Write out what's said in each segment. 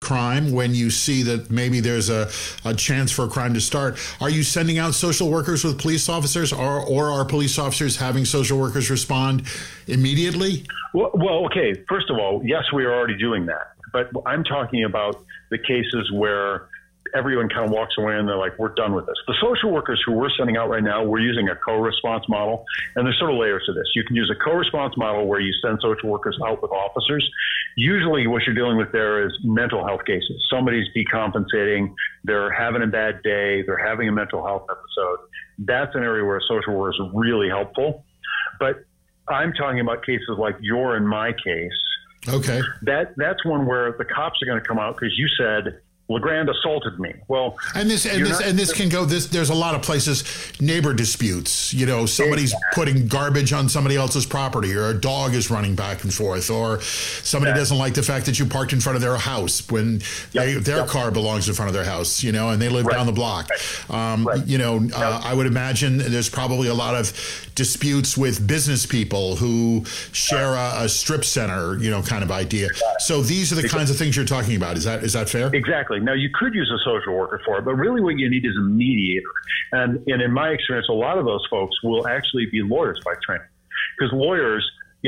crime when you see that maybe there's a chance for a crime to start? Are you sending out social workers with police officers, or are police officers having social workers respond immediately? Well, okay. First of all, yes, we are already doing that. But I'm talking about the cases where everyone kind of walks away and they're like, we're done with this. The social workers who we're sending out right now, we're using a co-response model. And there's sort of layers to this. You can use a co-response model where you send social workers out with officers. Usually what you're dealing with there is mental health cases. Somebody's decompensating. They're having a bad day. They're having a mental health episode. That's an area where a social worker is really helpful. But I'm talking about cases like your and my case. Okay. That's one where the cops are going to come out because you said LeGrand assaulted me. Well, this can go. There's a lot of places. Neighbor disputes. You know, somebody's putting garbage on somebody else's property, or a dog is running back and forth, or somebody doesn't like the fact that you parked in front of their house when their car belongs in front of their house. You know, and they live down the block. You know, I would imagine there's probably a lot of disputes with business people who share a strip center, you know, kind of idea. So these are the kinds of things you're talking about. Is that fair? Exactly. Now, you could use a social worker for it, but really what you need is a mediator. And in my experience, a lot of those folks will actually be lawyers by training, because lawyers,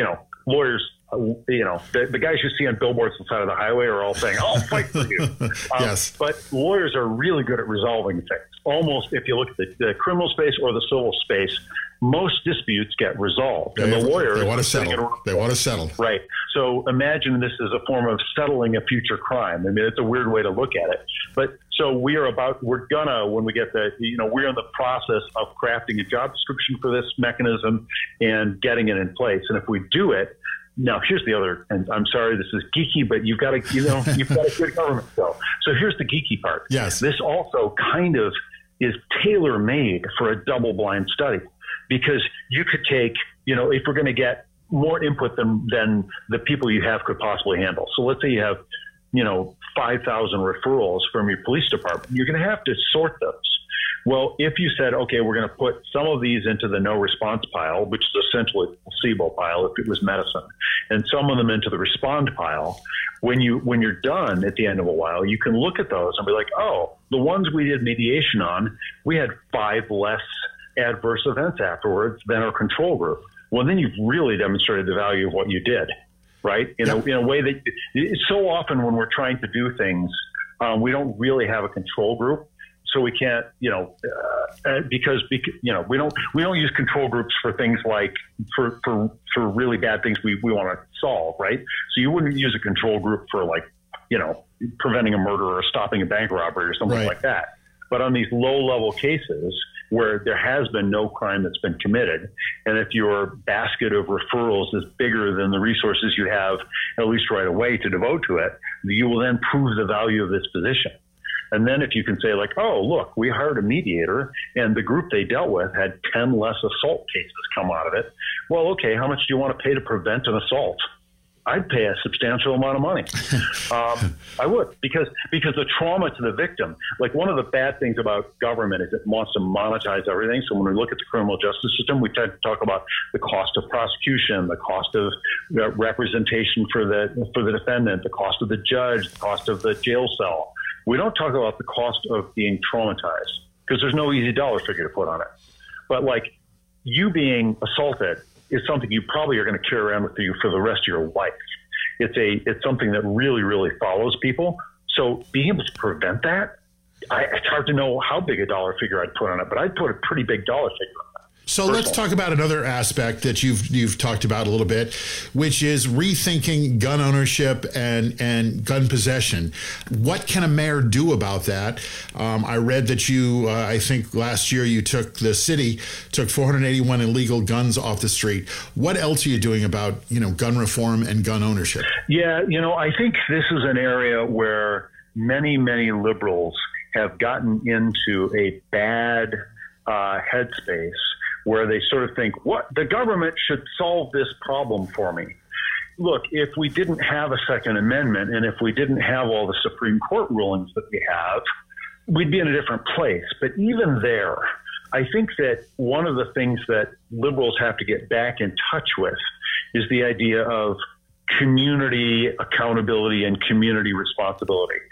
the guys you see on billboards on the side of the highway are all saying, I'll fight for you. Yes. But lawyers are really good at resolving things. Almost, if you look at the criminal space or the civil space, most disputes get resolved. And the lawyer, they want to settle. They want to settle. Right. So imagine this is a form of settling a future crime. I mean, it's a weird way to look at it. But so when we get we're in the process of crafting a job description for this mechanism and getting it in place. And if we do it, now here's the other, and I'm sorry, this is geeky, but you've got a good government though. So here's the geeky part. Yes. This also kind of is tailor-made for a double-blind study, because you could take, if we're going to get more input than the people you have could possibly handle. So let's say you have, 5,000 referrals from your police department. You're going to have to sort those. Well, if you said, okay, we're going to put some of these into the no response pile, which is essentially the placebo pile if it was medicine, and some of them into the respond pile, when you're done at the end of a while, you can look at those and be like, oh, the ones we did mediation on, we had 5 less adverse events afterwards than our control group. Well, then you've really demonstrated the value of what you did, right? In a way that so often when we're trying to do things, we don't really have a control group. So we can't, because we don't use control groups for things like for really bad things we want to solve, right? So you wouldn't use a control group for preventing a murder or stopping a bank robbery or something like that. But on these low level cases where there has been no crime that's been committed, and if your basket of referrals is bigger than the resources you have, at least right away, to devote to it, you will then prove the value of this position. And then if you can say like, oh, look, we hired a mediator and the group they dealt with had 10 less assault cases come out of it. Well, okay, how much do you want to pay to prevent an assault? I'd pay a substantial amount of money. I would, because the trauma to the victim, like one of the bad things about government is it wants to monetize everything. So when we look at the criminal justice system, we tend to talk about the cost of prosecution, the cost of representation for the defendant, the cost of the judge, the cost of the jail cell. We don't talk about the cost of being traumatized, because there's no easy dollar figure to put on it. But like you being assaulted is something you probably are going to carry around with you for the rest of your life. It's something that really, really follows people. So being able to prevent that, it's hard to know how big a dollar figure I'd put on it, but I'd put a pretty big dollar figure on it. So let's talk about another aspect that you've talked about a little bit, which is rethinking gun ownership and gun possession. What can a mayor do about that? I read that I think last year the city took 481 illegal guns off the street. What else are you doing about, gun reform and gun ownership? Yeah, I think this is an area where many, many liberals have gotten into a bad headspace, where they sort of think, the government should solve this problem for me. Look, if we didn't have a Second Amendment and if we didn't have all the Supreme Court rulings that we have, we'd be in a different place. But even there, I think that one of the things that liberals have to get back in touch with is the idea of community accountability and community responsibility.